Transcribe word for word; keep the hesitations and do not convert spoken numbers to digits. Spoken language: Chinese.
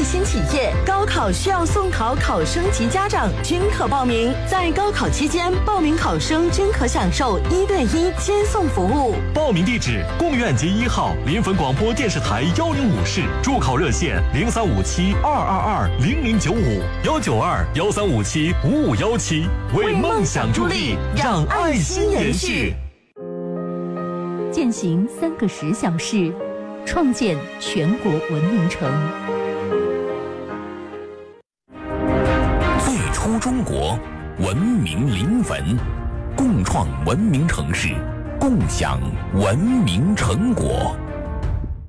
心企业，高考需要送考考生及家长均可报名。在高考期间，报名考生均可享受一对一接送服务。 报名地址：贡院街一号临汾广播电视台幺零五室，助考热线零三五七二二二零零九五幺九二幺三五七五五幺七，为梦想助力，让爱心延续。 践行三个十小时，创建全国文明城。 最初中国，文明临汾，共创文明城市，共享文明成果。